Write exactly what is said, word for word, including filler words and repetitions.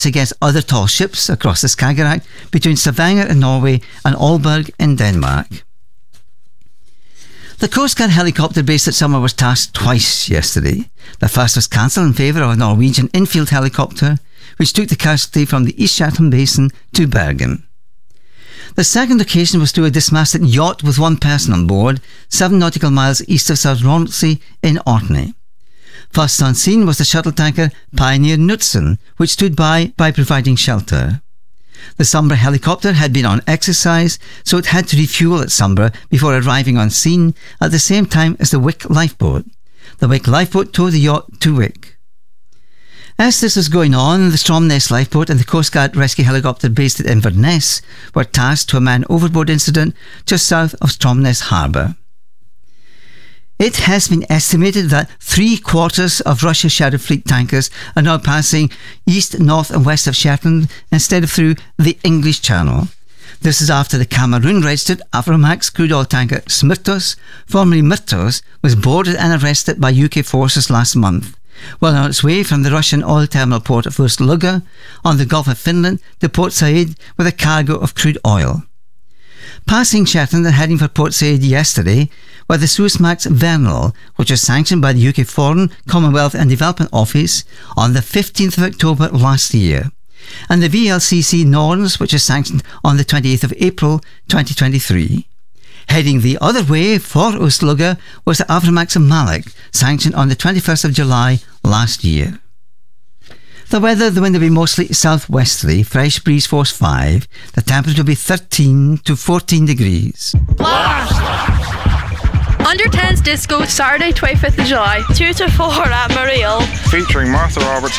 against other tall ships across the Skagerrak between Stavanger in Norway and Aalborg in Denmark. The Coast Guard helicopter based at Summer was tasked twice yesterday. The first was cancelled in favour of a Norwegian infield helicopter, which took the casualty from the East Shetland Basin to Bergen. The second occasion was to a dismasted yacht with one person on board, seven nautical miles east of South Romsey in Orkney. First on scene was the shuttle tanker Pioneer Knutsen, which stood by by providing shelter. The Sombra helicopter had been on exercise, so it had to refuel at Sombra before arriving on scene at the same time as the Wick lifeboat. The Wick lifeboat towed the yacht to Wick. As this was going on, the Stromness lifeboat and the Coast Guard rescue helicopter based at Inverness were tasked to a man overboard incident just south of Stromness Harbour. It has been estimated that three quarters of Russia's Shadow Fleet tankers are now passing east, north and west of Shetland instead of through the English Channel. This is after the Cameroon-registered Aframax crude oil tanker Smyrtos, formerly Myrtos, was boarded and arrested by U K forces last month, while on its way from the Russian oil terminal port of Ust-Luga on the Gulf of Finland to Port Said with a cargo of crude oil. Passing Shetland and heading for Port Said yesterday were the Suezmax Vernal, which was sanctioned by the U K Foreign, Commonwealth and Development Office on the fifteenth of October last year, and the V L C C Norns, which was sanctioned on the twenty-eighth of April twenty twenty-three. Heading the other way for Ust-Luga was the Aframax Malik, sanctioned on the twenty-first of July last year. The weather, the wind will be mostly southwesterly, fresh breeze force five. The temperature will be thirteen to fourteen degrees. Blast! Under tens Disco, Saturday twenty-fifth of July, two to four at Mariel. Featuring Martha Robertson.